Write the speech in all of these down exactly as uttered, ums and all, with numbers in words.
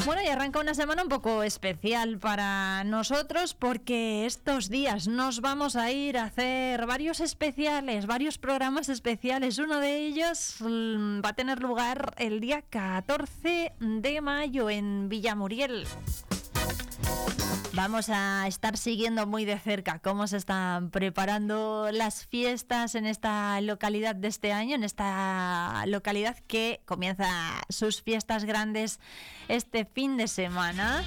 Bueno, y arranca una semana un poco especial para nosotros porque estos días nos vamos a ir a hacer varios especiales, varios programas especiales. Uno de ellos mmm, va a tener lugar el día catorce de mayo en Villamuriel. Vamos a estar siguiendo muy de cerca cómo se están preparando las fiestas en esta localidad de este año, en esta localidad que comienza sus fiestas grandes este fin de semana.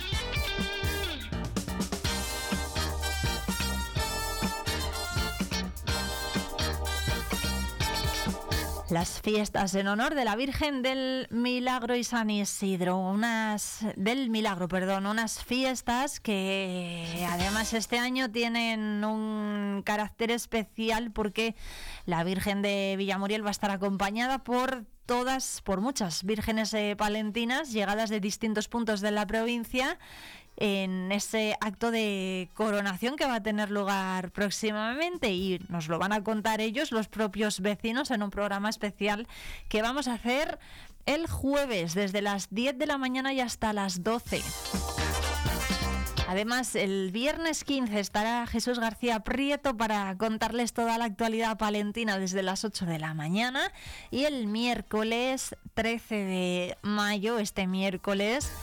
Las fiestas en honor de la Virgen del Milagro y San Isidro, unas del Milagro, perdón, unas fiestas que además este año tienen un carácter especial porque la Virgen de Villamuriel va a estar acompañada por todas, por muchas vírgenes eh, palentinas llegadas de distintos puntos de la provincia en ese acto de coronación que va a tener lugar próximamente, y nos lo van a contar ellos, los propios vecinos, en un programa especial que vamos a hacer el jueves desde las diez de la mañana y hasta las doce. Además, el viernes quince estará Jesús García Prieto para contarles toda la actualidad palentina desde las ocho de la mañana, y el miércoles trece de mayo, este miércoles,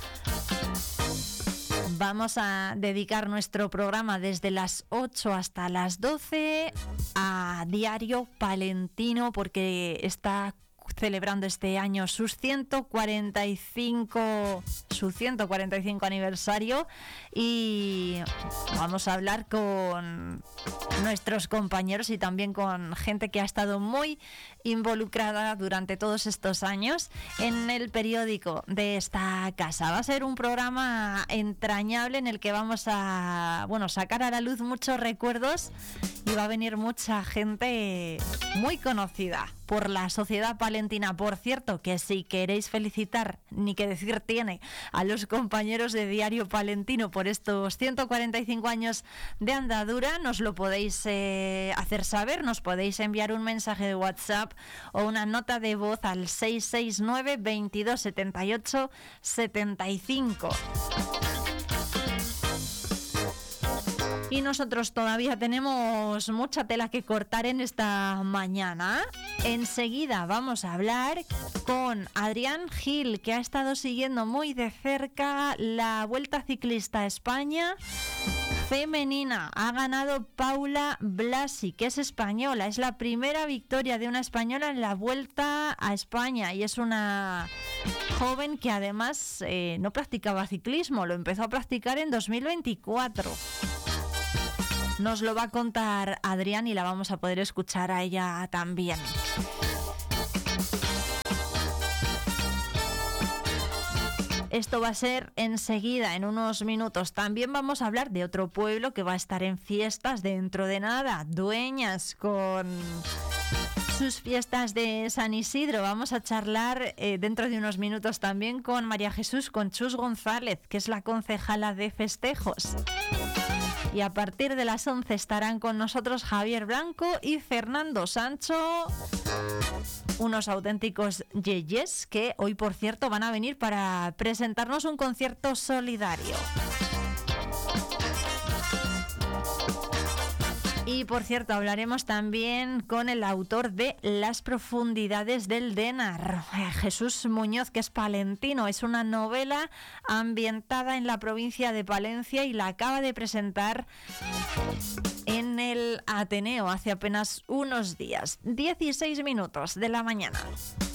vamos a dedicar nuestro programa desde las ocho hasta las doce a Diario Palentino, porque está celebrando este año sus ciento cuarenta y cinco, su ciento cuarenta y cinco aniversario, y vamos a hablar con nuestros compañeros y también con gente que ha estado muy involucrada durante todos estos años en el periódico de esta casa. Va a ser un programa entrañable en el que vamos a, bueno, sacar a la luz muchos recuerdos, y va a venir mucha gente muy conocida por la sociedad palentina. Por cierto, que si queréis felicitar, ni que decir tiene, a los compañeros de Diario Palentino por estos ciento cuarenta y cinco años de andadura, nos lo podéis eh, hacer saber. Nos podéis enviar un mensaje de WhatsApp o una nota de voz al seis seis nueve, veintidós setenta y ocho, setenta y cinco. Y nosotros todavía tenemos mucha tela que cortar en esta mañana. Enseguida vamos a hablar con Adrián Gil, que ha estado siguiendo muy de cerca la Vuelta Ciclista a España femenina. Ha ganado Paula Blasi, que es española. Es la primera victoria de una española en la Vuelta a España, y es una joven que además eh, no practicaba ciclismo, lo empezó a practicar en dos mil veinticuatro. Nos lo va a contar Adrián y la vamos a poder escuchar a ella también. Esto va a ser enseguida, en unos minutos. También vamos a hablar de otro pueblo que va a estar en fiestas dentro de nada, Dueñas, con sus fiestas de San Isidro. Vamos a charlar eh, dentro de unos minutos también con María Jesús Conchus González, que es la concejala de festejos. Y a partir de las once estarán con nosotros Javier Blanco y Fernando Sancho, unos auténticos yeyes que hoy, por cierto, van a venir para presentarnos un concierto solidario. Y por cierto, hablaremos también con el autor de Las profundidades del Dénar, Jesús Muñoz, que es palentino. Es una novela ambientada en la provincia de Palencia y la acaba de presentar en el Ateneo hace apenas unos días. dieciséis minutos de la mañana.